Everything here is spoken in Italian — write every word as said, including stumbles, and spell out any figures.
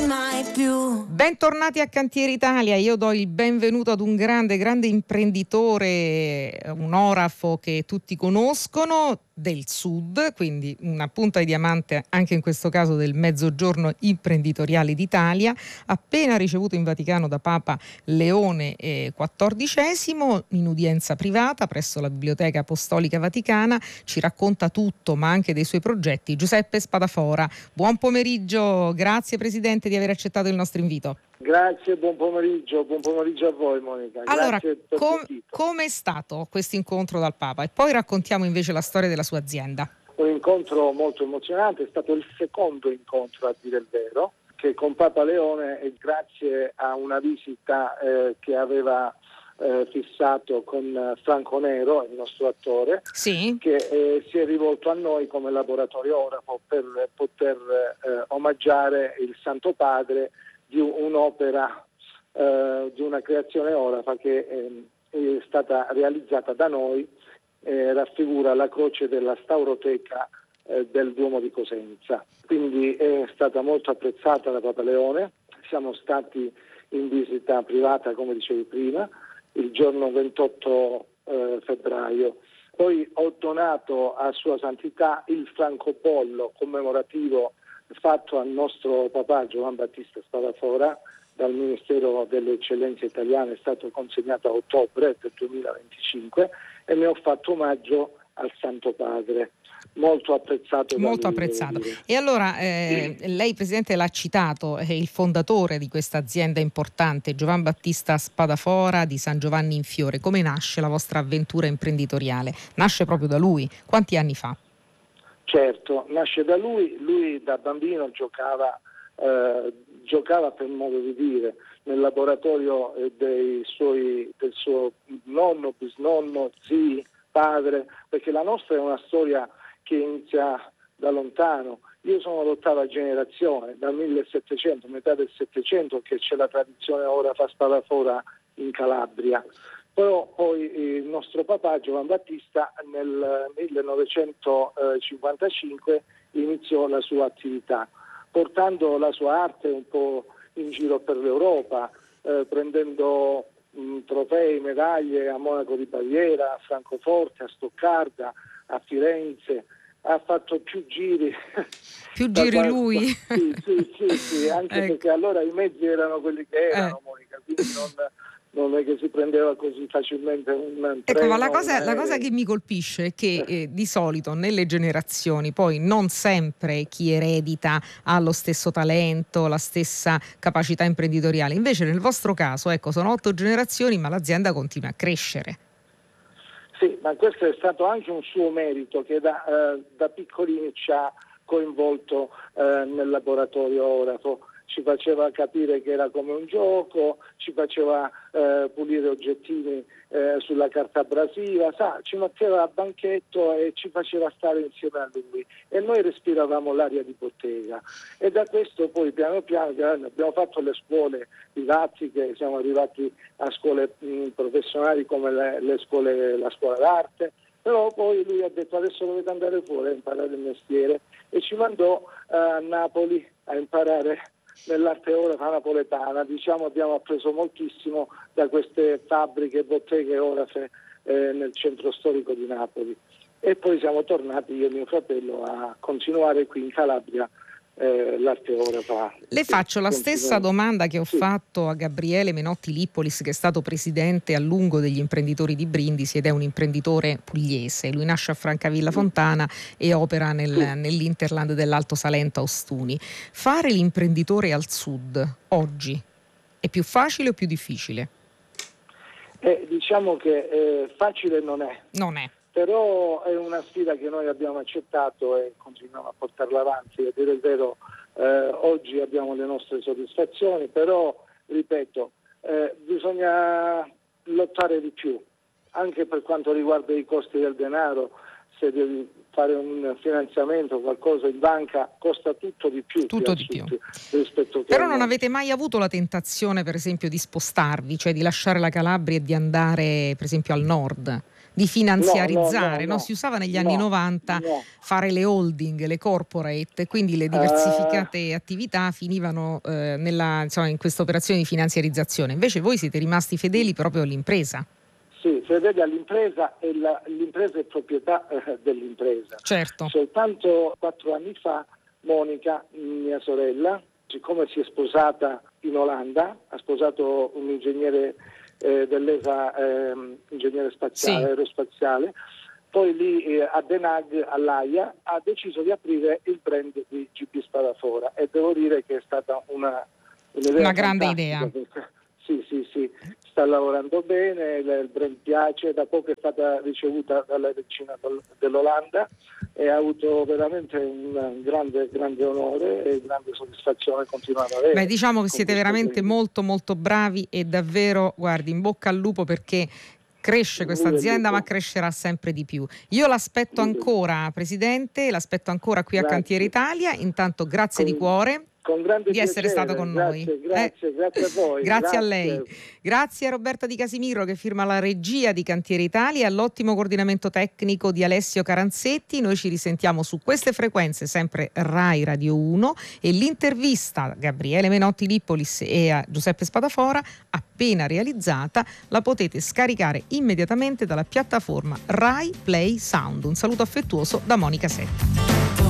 mai più. Bentornati a Cantieri Italia, io do il benvenuto ad un grande, grande imprenditore, un orafo che tutti conoscono, del Sud, quindi una punta di diamante anche in questo caso del mezzogiorno imprenditoriale d'Italia, appena ricevuto in Vaticano da Papa Leone quattordicesimo in udienza privata presso la Biblioteca Apostolica Vaticana, ci racconta tutto ma anche dei suoi progetti. Giuseppe Spadafora, buon pomeriggio, grazie Presidente di aver accettato il nostro invito. Grazie, buon pomeriggio, buon pomeriggio a voi Monica. Allora, Grazie per com- l'invito. come è stato questo incontro dal Papa? E poi raccontiamo invece la storia della sua azienda. Un incontro molto emozionante, è stato il secondo incontro a dire il vero, che con Papa Leone, e grazie a una visita eh, che aveva eh, fissato con Franco Nero, il nostro attore, sì. che eh, si è rivolto a noi come laboratorio orafo per poter eh, omaggiare il Santo Padre di un'opera, eh, di una creazione orafa che eh, è stata realizzata da noi, eh, raffigura la croce della Stauroteca eh, del Duomo di Cosenza. Quindi è stata molto apprezzata da Papa Leone, siamo stati in visita privata, come dicevi prima, il giorno ventotto eh, febbraio. Poi ho donato a Sua Santità il francobollo commemorativo fatto al nostro papà Giovan Battista Spadafora dal Ministero delle Eccellenze Italiane, è stato consegnato a ottobre del duemilaventicinque, e ne ho fatto omaggio al Santo Padre, molto apprezzato. Molto apprezzato. E allora eh, lei Presidente l'ha citato, è il fondatore di questa azienda importante, Giovan Battista Spadafora di San Giovanni in Fiore. Come nasce la vostra avventura imprenditoriale? Nasce proprio da lui? Quanti anni fa? Certo, nasce da lui, lui da bambino giocava, eh, giocava per modo di dire, nel laboratorio dei suoi, del suo nonno, bisnonno, zii, padre, perché la nostra è una storia che inizia da lontano. Io sono l'ottava generazione, dal millesettecento, metà del Settecento, che c'è la tradizione orafa Spadafora in Calabria. Però poi il nostro papà Giovan Battista nel millenovecentocinquantacinque iniziò la sua attività, portando la sua arte un po' in giro per l'Europa, eh, prendendo mh, trofei, medaglie a Monaco di Baviera, a Francoforte, a Stoccarda, a Firenze. Ha fatto più giri. Più giri da, lui? Sì, sì, sì, sì, anche ecco. Perché allora i mezzi erano quelli che erano, eh. Monica, quindi non... non è che si prendeva così facilmente un treno. Ecco, ma la cosa, la cosa che mi colpisce è che eh, di solito nelle generazioni poi non sempre chi eredita ha lo stesso talento, la stessa capacità imprenditoriale. Invece nel vostro caso, ecco, sono otto generazioni, ma l'azienda continua a crescere. Sì, ma questo è stato anche un suo merito, che da, eh, da piccolini ci ha coinvolto eh, nel laboratorio orafo. Ci faceva capire che era come un gioco, ci faceva eh, pulire oggettini eh, sulla carta abrasiva, sa, ci metteva a banchetto e ci faceva stare insieme a lui, e noi respiravamo l'aria di bottega. E da questo poi piano piano, piano abbiamo fatto le scuole didattiche, siamo arrivati a scuole mh, professionali come le, le scuole, la scuola d'arte, però poi lui ha detto adesso dovete andare fuori a imparare il mestiere, e ci mandò eh, a Napoli a imparare nell'arte orafa napoletana. Diciamo, abbiamo appreso moltissimo da queste fabbriche, botteghe orafe eh, nel centro storico di Napoli, e poi siamo tornati io e mio fratello a continuare qui in Calabria eh, l'arte orafa. Le faccio la stessa domanda che ho sì. fatto a Gabriele Menotti Lippolis, che è stato presidente a lungo degli imprenditori di Brindisi ed è un imprenditore pugliese. Lui nasce a Francavilla Fontana e opera nel, sì. nell'Interland dell'Alto Salento a Ostuni. Fare l'imprenditore al sud oggi è più facile o più difficile? Eh, diciamo che eh, facile non è. Non è. Però è una sfida che noi abbiamo accettato e continuiamo a portarla avanti. A dire il vero, eh, oggi abbiamo le nostre soddisfazioni, però, ripeto, eh, bisogna lottare di più, anche per quanto riguarda i costi del denaro. Se devi fare un finanziamento, qualcosa in banca, costa tutto di più. Tutto di più. Rispetto Però non avete mai avuto la tentazione, per esempio, di spostarvi, cioè di lasciare la Calabria e di andare, per esempio, al nord? di finanziarizzare, no, no, no, no? Si usava negli no, anni novanta no. fare le holding, le corporate, quindi le diversificate uh, attività finivano eh, nella, insomma, in questa operazione di finanziarizzazione. Invece voi siete rimasti fedeli proprio all'impresa. Sì, fedeli all'impresa e la, l'impresa è proprietà eh, dell'impresa. Certo. Soltanto quattro anni fa Monica, mia sorella, siccome si è sposata in Olanda, ha sposato un ingegnere eh, dell'E S A, eh, ingegnere spaziale, sì. aerospaziale, poi lì eh, a Den Haag, all'Aia, ha deciso di aprire il brand di G P Spadafora e devo dire che è stata una, un'idea una grande idea. Perché, sì, sì, sì, sta lavorando bene, il brand piace, da poco è stata ricevuta dalla regina dell'Olanda e ha avuto veramente un grande, grande onore e grande soddisfazione continuare ad avere. Beh, diciamo che siete veramente brand. molto molto bravi e davvero, guardi, in bocca al lupo, perché cresce questa azienda, ma crescerà sempre di più. Io l'aspetto ancora, Presidente, l'aspetto ancora qui grazie. a Cantiere Italia. Intanto grazie con, di cuore con grande di essere piacere, stato con grazie, noi. Grazie, eh? grazie a voi. grazie, grazie a lei. Grazie a Roberta Di Casimiro che firma la regia di Cantiere Italia e all'ottimo coordinamento tecnico di Alessio Caranzetti. Noi ci risentiamo su queste frequenze, sempre Rai Radio uno, e l'intervista a Gabriele Menotti Lippolis e a Giuseppe Spadafora, appena realizzata, la potete scaricare immediatamente dalla piattaforma Rai Play Sound. Un saluto affettuoso da Monica Setti.